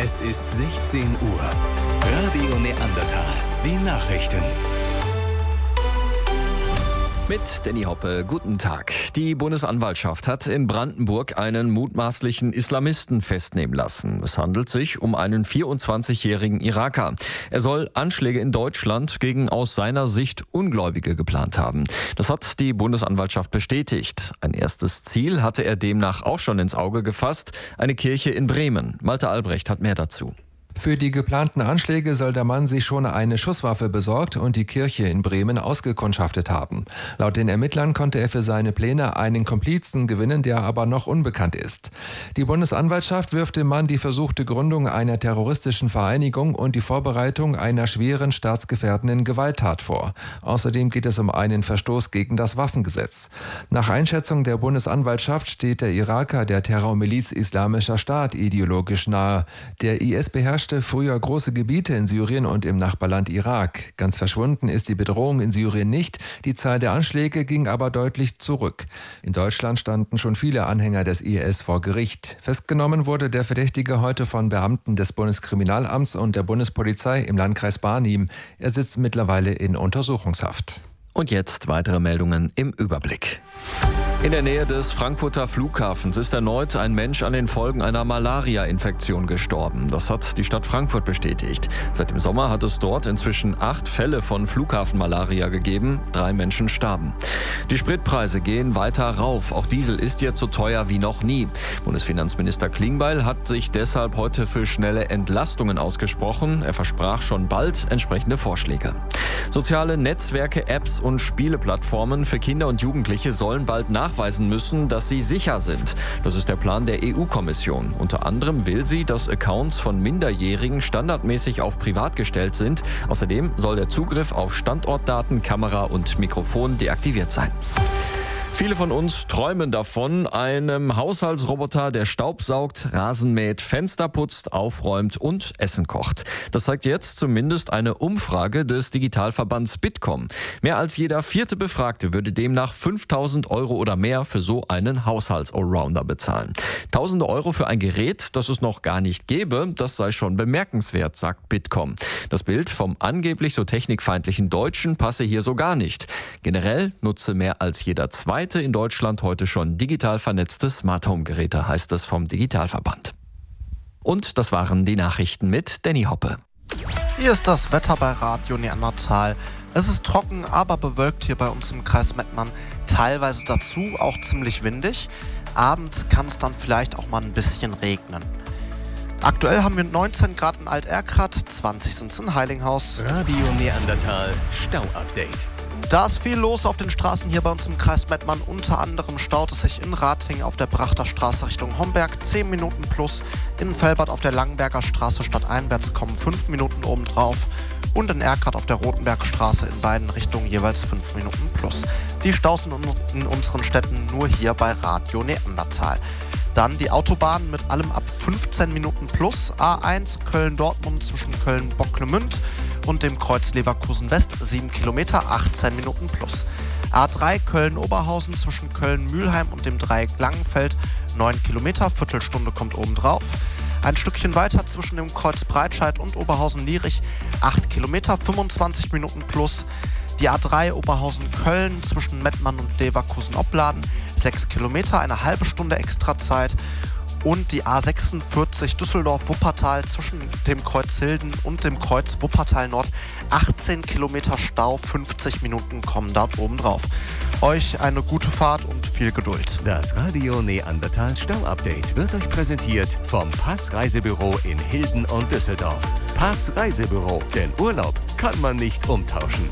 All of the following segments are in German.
Es ist 16 Uhr. Radio Neandertal. Die Nachrichten. Mit Danny Hoppe, guten Tag. Die Bundesanwaltschaft hat in Brandenburg einen mutmaßlichen Islamisten festnehmen lassen. Es handelt sich um einen 24-jährigen Iraker. Er soll Anschläge in Deutschland gegen aus seiner Sicht Ungläubige geplant haben. Das hat die Bundesanwaltschaft bestätigt. Ein erstes Ziel hatte er demnach auch schon ins Auge gefasst: eine Kirche in Bremen. Malte Albrecht hat mehr dazu. Für die geplanten Anschläge soll der Mann sich schon eine Schusswaffe besorgt und die Kirche in Bremen ausgekundschaftet haben. Laut den Ermittlern konnte er für seine Pläne einen Komplizen gewinnen, der aber noch unbekannt ist. Die Bundesanwaltschaft wirft dem Mann die versuchte Gründung einer terroristischen Vereinigung und die Vorbereitung einer schweren staatsgefährdenden Gewalttat vor. Außerdem geht es um einen Verstoß gegen das Waffengesetz. Nach Einschätzung der Bundesanwaltschaft steht der Iraker der Terrormiliz Islamischer Staat ideologisch nahe. Der IS beherrschte früher große Gebiete in Syrien und im Nachbarland Irak. Ganz verschwunden ist die Bedrohung in Syrien nicht. Die Zahl der Anschläge ging aber deutlich zurück. In Deutschland standen schon viele Anhänger des IS vor Gericht. Festgenommen wurde der Verdächtige heute von Beamten des Bundeskriminalamts und der Bundespolizei im Landkreis Barnim. Er sitzt mittlerweile in Untersuchungshaft. Und jetzt weitere Meldungen im Überblick. In der Nähe des Frankfurter Flughafens ist erneut ein Mensch an den Folgen einer Malaria-Infektion gestorben. Das hat die Stadt Frankfurt bestätigt. Seit dem Sommer hat es dort inzwischen 8 Fälle von Flughafenmalaria gegeben. 3 Menschen starben. Die Spritpreise gehen weiter rauf. Auch Diesel ist jetzt so teuer wie noch nie. Bundesfinanzminister Klingbeil hat sich deshalb heute für schnelle Entlastungen ausgesprochen. Er versprach schon bald entsprechende Vorschläge. Soziale Netzwerke, Apps und Spieleplattformen für Kinder und Jugendliche sollen bald nachweisen müssen, dass sie sicher sind. Das ist der Plan der EU-Kommission. Unter anderem will sie, dass Accounts von Minderjährigen standardmäßig auf privat gestellt sind. Außerdem soll der Zugriff auf Standortdaten, Kamera und Mikrofon deaktiviert sein. Viele von uns träumen davon, einem Haushaltsroboter, der Staub saugt, Rasen mäht, Fenster putzt, aufräumt und Essen kocht. Das zeigt jetzt zumindest eine Umfrage des Digitalverbands Bitkom. Mehr als jeder 4. Befragte würde demnach 5.000 € oder mehr für so einen Haushalts-Allrounder bezahlen. Tausende Euro für ein Gerät, das es noch gar nicht gäbe, das sei schon bemerkenswert, sagt Bitkom. Das Bild vom angeblich so technikfeindlichen Deutschen passe hier so gar nicht. Generell nutze mehr als jeder Zweite in Deutschland heute schon digital vernetzte Smart-Home-Geräte, heißt es vom Digitalverband. Und das waren die Nachrichten mit Danny Hoppe. Hier ist das Wetter bei Radio Neandertal. Es ist trocken, aber bewölkt hier bei uns im Kreis Mettmann. Teilweise dazu auch ziemlich windig. Abends kann es dann vielleicht auch mal ein bisschen regnen. Aktuell haben wir 19 Grad in Alt-Erkrath, 20 sind es in Heilinghaus. Radio Neandertal Stau-Update. Da ist viel los auf den Straßen hier bei uns im Kreis Mettmann. Unter anderem staut es sich in Ratingen auf der Brachter Straße Richtung Homberg 10 Minuten plus. In Velbert auf der Langenberger Straße stadteinwärts kommen 5 Minuten obendrauf. Und in Erkrath auf der Rotenbergstraße in beiden Richtungen jeweils 5 Minuten plus. Die Staus sind in unseren Städten nur hier bei Radio Neandertal. Dann die Autobahnen mit allem ab 15 Minuten plus. A1 Köln-Dortmund zwischen Köln-Bocklemünd und dem Kreuz Leverkusen West 7 Kilometer, 18 Minuten plus. A3 Köln-Oberhausen zwischen Köln-Mühlheim und dem Dreieck Langenfeld 9 Kilometer, Viertelstunde kommt obendrauf. Ein Stückchen weiter zwischen dem Kreuz Breitscheid und Oberhausen-Lierich 8 Kilometer, 25 Minuten plus. Die A3 Oberhausen-Köln zwischen Mettmann und Leverkusen-Opladen 6 Kilometer, eine halbe Stunde extra Zeit. Und die A46 Düsseldorf-Wuppertal zwischen dem Kreuz Hilden und dem Kreuz Wuppertal Nord 18 Kilometer Stau, 50 Minuten kommen dort oben drauf. Euch eine gute Fahrt und viel Geduld. Das Radio Neandertal Stau-Update wird euch präsentiert vom Pass-Reisebüro in Hilden und Düsseldorf. Pass-Reisebüro, denn Urlaub kann man nicht umtauschen.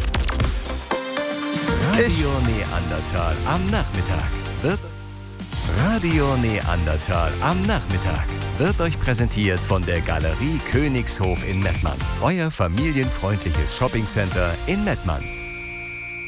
Radio Neandertal am Nachmittag Radio Neandertal am Nachmittag wird euch präsentiert von der Galerie Königshof in Mettmann. Euer familienfreundliches Shoppingcenter in Mettmann.